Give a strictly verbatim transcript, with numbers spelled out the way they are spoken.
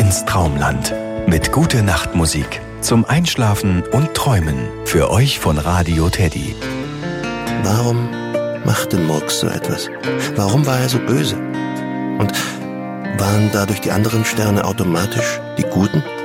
ins Traumland mit Gute-Nacht-Musik zum Einschlafen und Träumen für euch von Radio Teddy. Warum machte Murks so etwas? Warum war er so böse? Und waren dadurch die anderen Sterne automatisch die Guten?